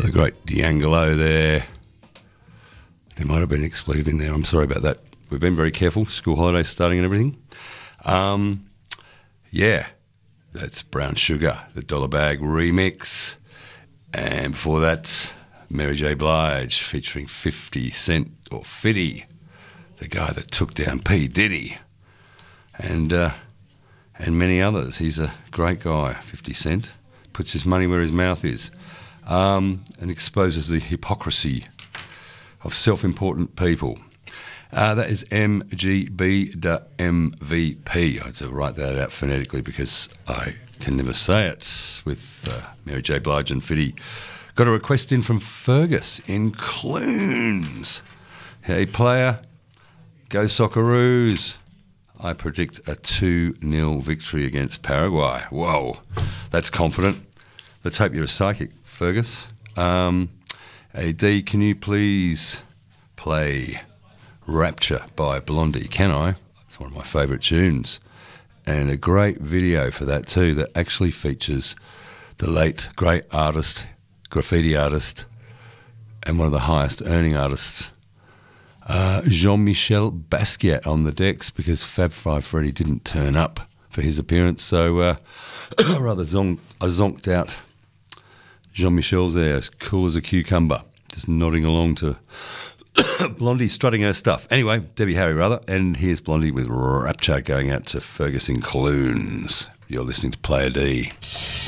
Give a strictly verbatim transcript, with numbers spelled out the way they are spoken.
the great D'Angelo there. There might have been an expletive in there. I'm sorry about that. We've been very careful. School holidays starting and everything. Um, yeah, that's Brown Sugar, the Dollar Bag remix. And before that, Mary J. Blige featuring fifty Cent, or Fitty, the guy that took down P. Diddy. And, uh, and many others. He's a great guy, fifty Cent. Puts his money where his mouth is. Um, and exposes the hypocrisy of self-important people. Uh, that is M G B M V P. I had to write that out phonetically because I can never say it, with uh, Mary J. Blige and Fitty. Got a request in from Fergus in Clunes. Hey, player, go Socceroos. I predict a two nil victory against Paraguay. Whoa, that's confident. Let's hope you're a psychic, Fergus. Um, hey, D, can you please play Rapture by Blondie? Can I? It's one of my favourite tunes. And a great video for that too, that actually features the late great artist, graffiti artist, and one of the highest earning artists, uh, Jean-Michel Basquiat, on the decks, because Fab Five Freddy didn't turn up for his appearance. So uh, rather zonk, I zonked out. Jean-Michel's there, as cool as a cucumber, just nodding along to Blondie strutting her stuff. Anyway, Debbie Harry rather, and here's Blondie with Rapture, going out to Ferguson Clunes. You're listening to Player D.